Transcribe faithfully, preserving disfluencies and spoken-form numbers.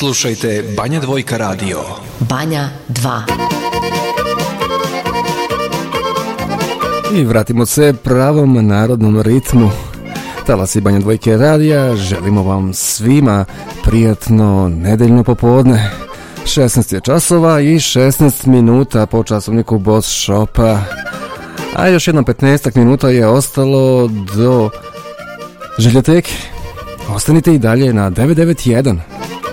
Slušajte Banja Dvojka radio. Banja dva. I vratimo se pravom narodnom ritmu. Talasi Banja Dvojke radija, želimo vam svima prijatno nedeljno popodne. šesnaest je časova i šesnaest minuta po časovniku Boss Shopa. A još jedno petnaest minuta je ostalo do Željoteke. Ostanite i dalje na devet devet jedan.